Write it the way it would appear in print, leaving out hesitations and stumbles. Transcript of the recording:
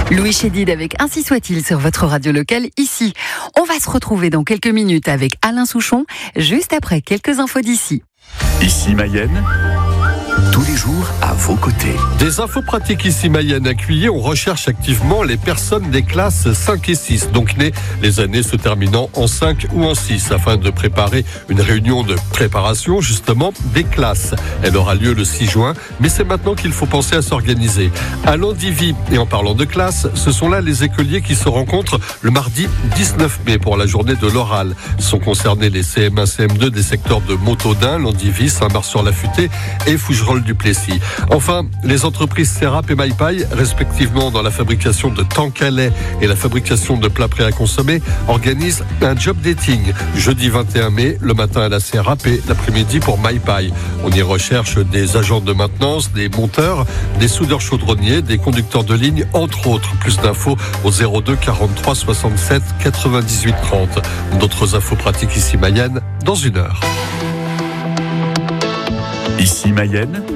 Louis Chédid avec Ainsi soit-il sur votre radio locale ici. On va se retrouver dans quelques minutes avec Alain Souchon, juste après quelques infos d'ici. Ici Mayenne, tous les jours à vos côtés. Des infos pratiques ici Mayenne à Cuillé, on recherche activement les personnes des classes 5 et 6, donc nées les années se terminant en 5 ou en 6, afin de préparer une réunion de préparation justement des classes. Elle aura lieu le 6 juin, mais c'est maintenant qu'il faut penser à s'organiser. À Landivy, et en parlant de classe, ce sont là les écoliers qui se rencontrent le mardi 19 mai pour la journée de l'oral. Sont concernés les CM1, CM2 des secteurs de Montaudin, Landivy, Saint-Mars-sur-la-Futée et Fougerolles-du-Plessis. Enfin, les entreprises Serap et Maïpaille, respectivement dans la fabrication de tanks à lait et la fabrication de plats prêts à consommer, organisent un job dating. Jeudi 21 mai, le matin à la Serap et l'après-midi pour Maïpaille. On y recherche des agents de maintenance, des monteurs, des soudeurs chaudronniers, des conducteurs de ligne, entre autres. Plus d'infos au 02 43 67 98 30. D'autres infos pratiques ici Mayenne dans une heure. Ici Mayenne.